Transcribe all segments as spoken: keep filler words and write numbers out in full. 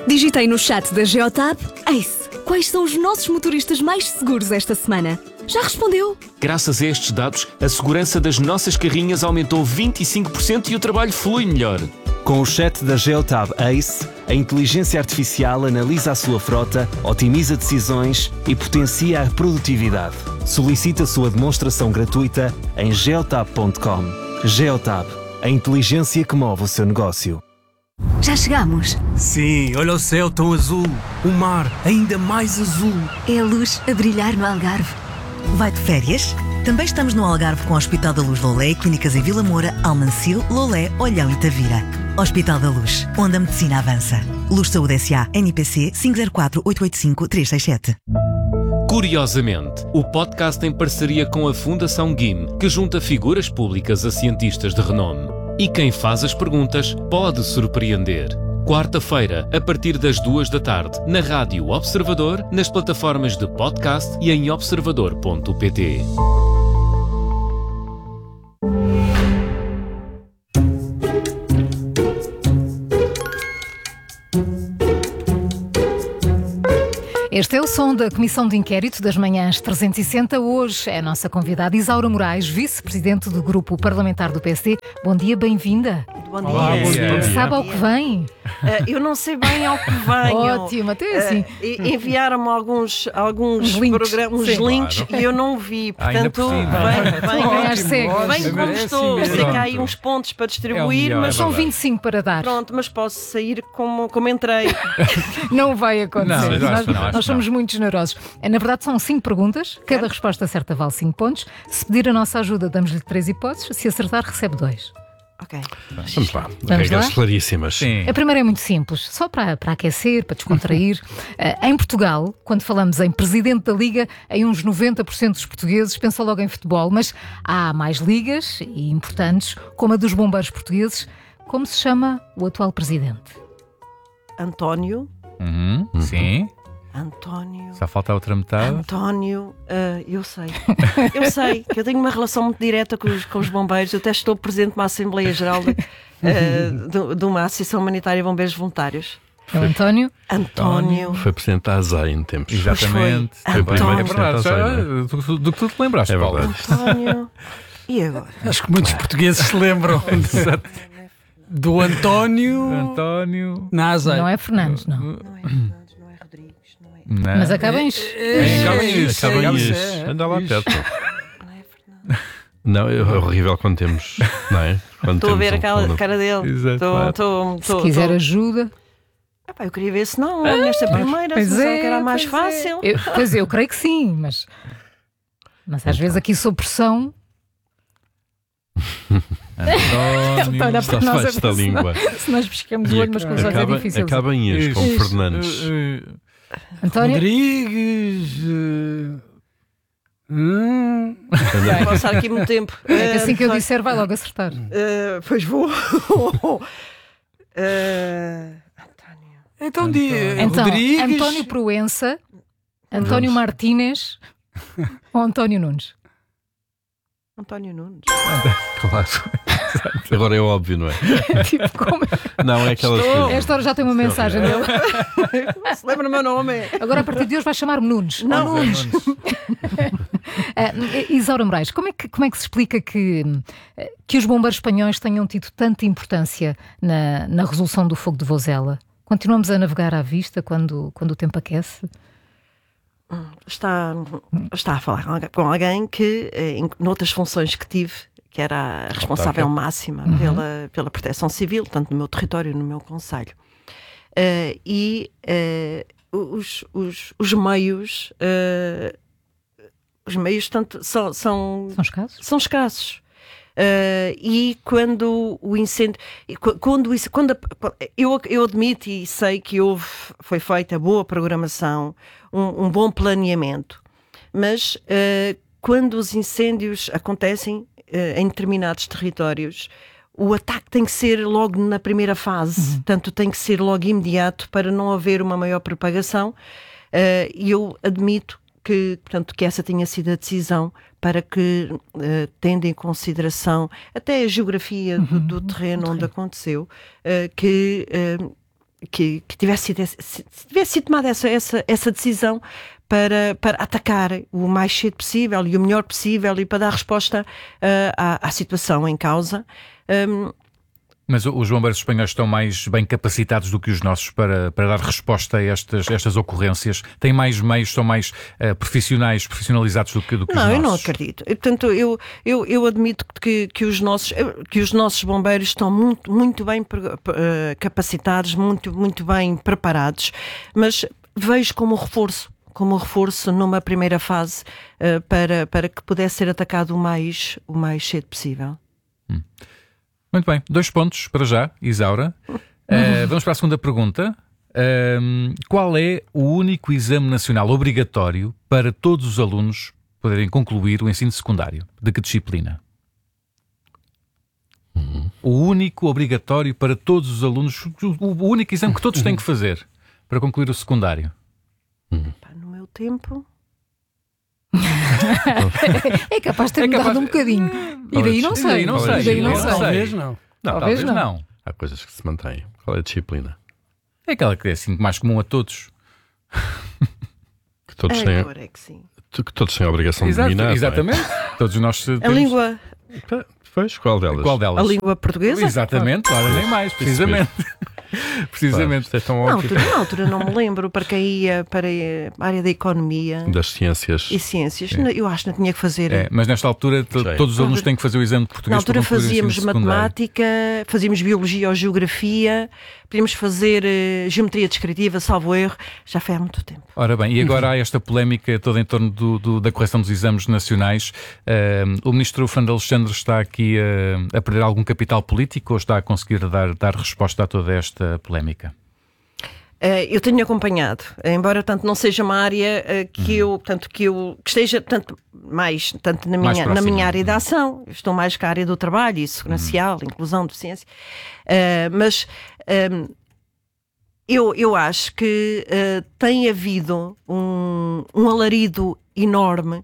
Digitei no chat da Geotab: Ace, quais são os nossos motoristas mais seguros esta semana? Já respondeu? Graças a estes dados, a segurança das nossas carrinhas aumentou vinte e cinco por cento e o trabalho flui melhor. Com o chat da Geotab Ace, a inteligência artificial analisa a sua frota, otimiza decisões e potencia a produtividade. Solicite a sua demonstração gratuita em geotab ponto com. Geotab, a inteligência que move o seu negócio. Já chegamos. Sim, olha o céu tão azul, o mar ainda mais azul. É a luz a brilhar no Algarve. Vai de férias? Também estamos no Algarve com o Hospital da Luz Lolé e clínicas em Vila Moura, Almancil, Lolé, Olhão e Tavira. Hospital da Luz, onde a medicina avança. Luz Saúde S A, N P C cinco zero quatro oito oito cinco três seis sete. Curiosamente, o podcast em parceria com a Fundação G I M, que junta figuras públicas a cientistas de renome. E quem faz as perguntas pode surpreender. Quarta-feira, a partir das duas da tarde, na Rádio Observador, nas plataformas de podcast e em observador ponto pt. Este é o som da Comissão de Inquérito das Manhãs trezentos e sessenta. Hoje é a nossa convidada Isaura Moraes, vice-presidente do Grupo Parlamentar do P S D. Bom dia, bem-vinda. Bom dia. Olá, bom dia. Sabe ao que vem? Uh, eu não sei bem ao que venho. Ótimo, até assim. Uh, enviaram-me alguns, alguns Uns links. programas, uns Sim. links Claro. e eu não vi. Ah, ainda Portanto, por cima. vem, vem, Ótimo, vem, cegas. vem como É assim estou. mesmo. Sei que há aí Pronto. uns pontos para É o distribuir, melhor, mas é São verdade. vinte e cinco para dar. pronto, mas posso sair como, como entrei. Não vai acontecer. Não, eu acho nós que não, acho nós que somos muito generosos. Na verdade, são cinco perguntas. Cada resposta certa vale cinco pontos. Se pedir a nossa ajuda, damos-lhe três hipóteses. Se acertar, recebe dois. Ok. Vamos lá, Vamos regras lá? claríssimas. Sim. A primeira é muito simples, só para, para aquecer, para descontrair. Uh, em Portugal, quando falamos em presidente da Liga, em uns noventa por cento dos portugueses pensam logo em futebol, mas há mais ligas, e importantes, como a dos bombeiros portugueses. Como se chama o atual presidente? António. Uhum. Sim. António. Só falta a outra metade. António, uh, eu sei, eu sei que eu tenho uma relação muito direta com os, com os bombeiros. Eu até estou presente numa Assembleia Geral de, uh, de, de uma Associação Humanitária de Bombeiros Voluntários. É o António? António. Foi presidente da A S A I em tempos. Exatamente. Pois foi. Foi primeiro. É António. verdade. Já, António. do, do que tu te lembraste, É Paulo. verdade. António. E agora? Acho que muitos portugueses se lembram do António António. Nasa. Não é Fernandes, não. Não é Fernandes, não é Rodrigues, não é, Não. Mas acaba em... Acaba em isso, Acaba acaba em em isso. isso. Anda lá perto. não é Fernandes. Não, é horrível quando temos, não é? Quando Estou a temos ver um aquela fundo. cara dele. Exato, Estou, claro. estou, Se estou, quiser estou. ajuda... Epá, eu queria ver se não, nesta primeira, Pois se pensava é, que era mais pois é. fácil. Eu, pois eu creio que sim, mas... Mas às vezes aqui sob pressão... António. Olha Está para nós a debaixo da ver se língua. nós- Se nós pescamos o olho, mas começamos a ver Acaba, difícil. acaba em is, como Isso. Fernandes. Eh, eh, António? Rodrigues. eh, hum, Vai passar aqui muito tempo. É que assim que eu Eh, disser vai logo acertar. eh, pois vou. Eh, António. então, di, Então, Rodrigues. António Proença, António Martínez ou António Nunes? António Nunes. Claro. Agora é óbvio, não é? Tipo, como... Não, é aquelas coisas. Esta hora já tem uma mensagem dele. Se lembra o meu nome? Agora, a partir de hoje, vai chamar-me Nunes. Não. Oh, Nunes. uh, Isaura Moraes, como é, que, como é que se explica que, que os bombeiros espanhóis tenham tido tanta importância na, na resolução do fogo de Vozela? Continuamos a navegar à vista quando, quando o tempo aquece? Está, está a falar com alguém- com alguém que, eh, em noutras funções que tive, que era a responsável máxima pela, pela proteção civil, tanto no meu território como no meu concelho. Eh, e eh, os, os, os meios, eh, os meios tanto, são, são, São escassos? são escassos. Uh, e quando o incêndio, e qu- quando, isso, quando a- eu, eu admito e sei que houve, foi feita boa programação, um, um bom planeamento, mas uh, quando os incêndios acontecem uh, em determinados territórios, o ataque tem que ser logo na primeira fase, portanto tem que ser logo imediato para não haver uma maior propagação. Uh, e eu admito que, portanto, que essa tenha sido a decisão para que, uh, tendo em consideração até a geografia do, do terreno onde aconteceu, uh, que uh, que, que tivesse, sido, se tivesse sido tomada essa, essa, essa decisão para, para atacar o mais cedo possível e o melhor possível e para dar resposta uh, à, à situação em causa. Um, Mas os bombeiros espanhóis estão mais bem capacitados do que os nossos para, para dar resposta a estas, estas ocorrências? Têm mais meios, são mais uh, profissionais, profissionalizados do que, do que não, os nossos? Não, eu não acredito. E, portanto, eu, eu, eu admito que, que, os nossos, que os nossos bombeiros estão muito, muito bem uh, capacitados, muito, muito bem preparados, mas vejo como reforço, como reforço numa primeira fase uh, para, para que pudesse ser atacado o mais, o mais cedo possível. Hum. Muito bem, dois pontos para já, Isaura. Uh, vamos para a segunda pergunta. Uh, qual é o único exame nacional obrigatório para todos os alunos poderem concluir o ensino secundário? De que disciplina? Uhum. O único obrigatório para todos os alunos, o único exame que todos têm que fazer para concluir o secundário? Uhum. No meu tempo... É capaz de ter é mudado capaz... um bocadinho. E daí não sei. Não sei. Daí não sei. Talvez não. Não, talvez não. não. Há coisas que se mantêm. Qual é a disciplina? É aquela que é assim mais comum a todos. Que todos têm. Agora é que sim. Que todos têm a obrigação Exato, de dominar. Exatamente. É? Todos nós temos... A língua. Pois, qual delas? Qual delas? A língua portuguesa? Exatamente, claro, nem mais, precisamente. Precisamente. Claro, é tão na, altura, na altura não me lembro para quem ia para a área da economia. Das ciências. E ciências. É. Eu acho que não tinha que fazer. É, mas nesta altura t- todos os alunos têm que fazer o exame de português. Na altura fazíamos matemática, fazíamos biologia ou geografia, podíamos fazer uh, geometria descritiva, salvo erro. Já foi há muito tempo. Ora bem, e agora há esta polémica toda em torno do, do, da correção dos exames nacionais. Uh, o ministro Fernando Alexandre está aqui uh, a perder algum capital político ou está a conseguir dar, dar resposta a toda esta polémica? Uh, eu tenho acompanhado, embora tanto não seja uma área uh, que eu, tanto que eu que esteja tanto mais tanto na minha na minha área de ação, eu estou mais com a área do trabalho, isso social, uhum. inclusão, deficiência, uh, mas um, eu eu acho que uh, tem havido um, um alarido enorme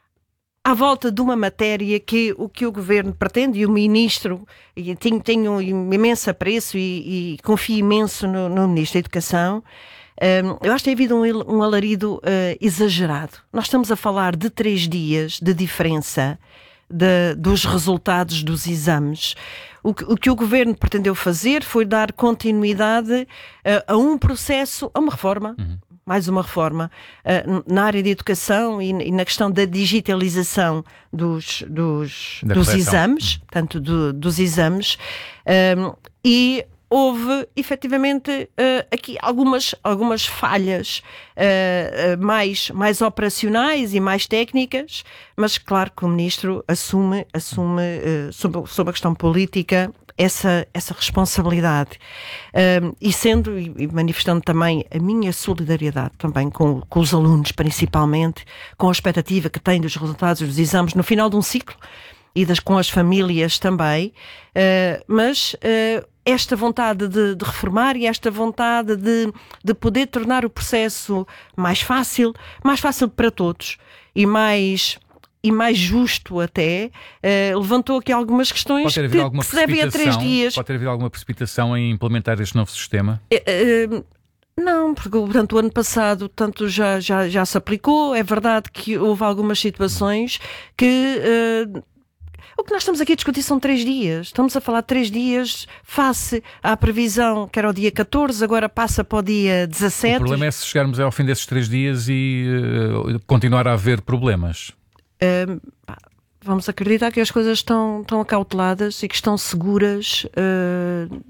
à volta de uma matéria que o que o governo pretende e o ministro, e tenho, tenho imenso apreço e, e confio imenso no, no ministro da Educação, um, eu acho que tem havido um, um alarido uh, exagerado. Nós estamos a falar de três dias de diferença de, dos resultados dos exames. O que, o que o governo pretendeu fazer foi dar continuidade uh, a um processo, a uma reforma, uhum. mais uma reforma uh, na área de educação e, e na questão da digitalização dos, dos, dos exames, tanto do, dos exames, um, e houve efetivamente uh, aqui algumas, algumas falhas uh, uh, mais, mais operacionais e mais técnicas, mas claro que o ministro assume, assume uh, sob, sob a questão política essa, essa responsabilidade. Um, e sendo e manifestando também a minha solidariedade também com, com os alunos, principalmente, com a expectativa que têm dos resultados dos exames no final de um ciclo e das, com as famílias também, uh, mas uh, esta vontade de, de reformar e esta vontade de, de poder tornar o processo mais fácil, mais fácil para todos e mais... e mais justo até, uh, levantou aqui algumas questões que, que se devem a três dias. Pode ter havido alguma precipitação em implementar este novo sistema? Uh, uh, não, porque portanto, o ano passado tanto já, já, já se aplicou. É verdade que houve algumas situações que... Uh, o que nós estamos aqui a discutir são três dias. Estamos a falar de três dias face à previsão que era o dia catorze, agora passa para o dia dezassete. O problema é se chegarmos ao fim desses três dias e uh, continuar a haver problemas. Uh, vamos acreditar que as coisas estão, estão acauteladas e que estão seguras uh,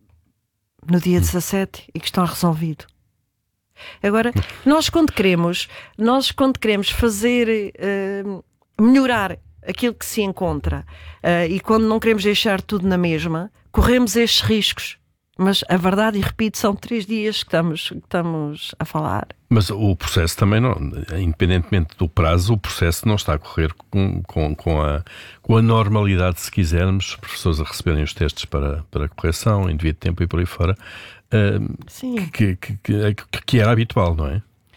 no dia dezassete e que estão resolvido. Agora, nós quando queremos, nós quando queremos fazer, uh, melhorar aquilo que se encontra uh, e quando não queremos deixar tudo na mesma, corremos estes riscos. Mas a verdade, e repito, são três dias que estamos, que estamos a falar. Mas o processo também, não, independentemente do prazo, o processo não está a correr com, com, com, a, com a normalidade, se quisermos, os professores a receberem os testes para, para correção, em devido tempo e por aí fora, uh, Sim. Que, que, que, que era habitual, não é?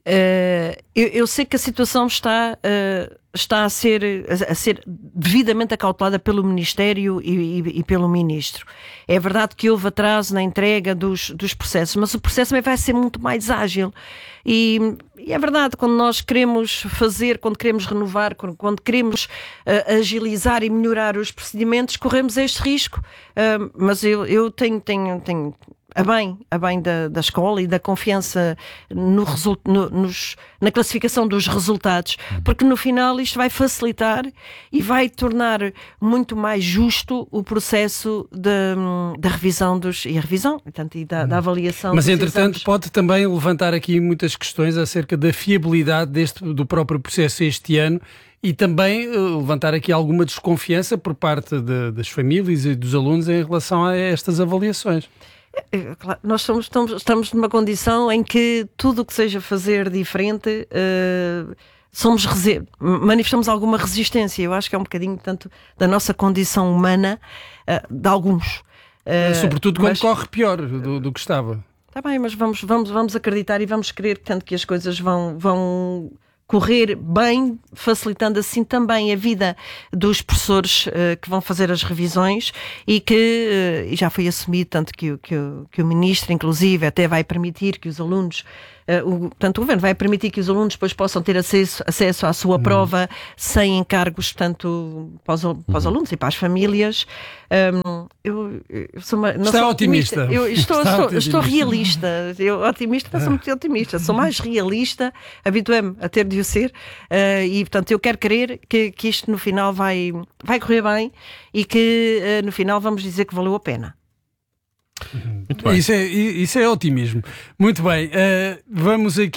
Uh, eu, eu sei que a situação está, uh, está a, ser, a, a ser devidamente acautelada pelo Ministério e, e, e pelo Ministro. É verdade que houve atraso na entrega dos, dos processos, mas o processo também vai ser muito mais ágil. E, e é verdade, quando nós queremos fazer, quando queremos renovar, quando, quando queremos uh, agilizar e melhorar os procedimentos, corremos este risco. Uh, mas eu, eu tenho... tenho, tenho a bem, a bem da, da escola e da confiança no result, no, nos, na classificação dos resultados, porque no final isto vai facilitar e vai tornar muito mais justo o processo da revisão dos, e a revisão, portanto, e da, da avaliação. Mas dos entretanto exames. Pode também levantar aqui muitas questões acerca da fiabilidade deste, do próprio processo este ano. E também uh, levantar aqui alguma desconfiança por parte de, das famílias e dos alunos em relação a estas avaliações. É, claro, nós somos, estamos, estamos numa condição em que tudo o que seja fazer diferente, uh, somos manifestamos alguma resistência. Eu acho que é um bocadinho, tanto da nossa condição humana, uh, de alguns. Uh, Sobretudo quando mas, corre pior do, do que estava. Está bem, mas vamos, vamos, vamos acreditar e vamos querer tanto que as coisas vão... vão correr bem, facilitando assim também a vida dos professores uh, que vão fazer as revisões e que uh, já foi assumido, tanto que, que, que o Ministro, inclusive, até vai permitir que os alunos, uh, o, portanto, o Governo vai permitir que os alunos depois possam ter acesso, acesso à sua uhum. prova sem encargos, portanto, para os, para os alunos e para as famílias. Um, eu, eu sou uma, não Está sou otimista. otimista. Eu estou, Está estou, otimista. estou realista. Eu, otimista, não sou muito otimista. Sou mais realista, habituei-me a ter de o ser, uh, e portanto eu quero crer que, que isto no final vai, vai correr bem e que uh, no final vamos dizer que valeu a pena. Muito bem. Isso é, isso é otimismo. Muito bem, uh, vamos aqui.